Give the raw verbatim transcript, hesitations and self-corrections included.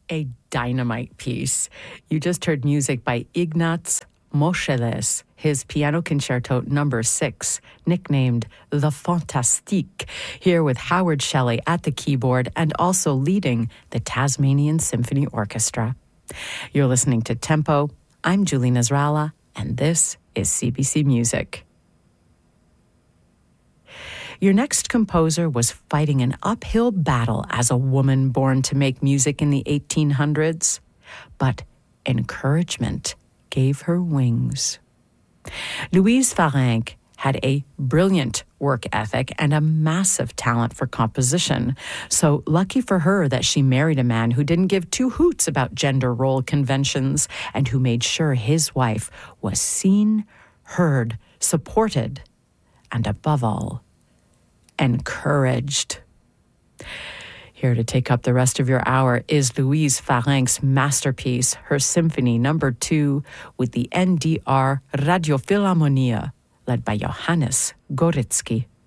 a dynamite piece. You just heard music by Ignaz Moscheles, his piano concerto number six, nicknamed the Fantastique, here with Howard Shelley at the keyboard and also leading the Tasmanian Symphony Orchestra. You're listening to Tempo. I'm Julie Nasrallah, and this is C B C Music. Your next composer was fighting an uphill battle as a woman born to make music in the eighteen hundreds, but encouragement gave her wings. Louise Farinck had a brilliant work ethic and a massive talent for composition, so lucky for her that she married a man who didn't give two hoots about gender role conventions and who made sure his wife was seen, heard, supported, and above all, encouraged. Here to take up the rest of your hour is Louise Farinck's masterpiece, her Symphony Number Two, with the N D R Radio Philharmonia, led by Johannes Gorecki.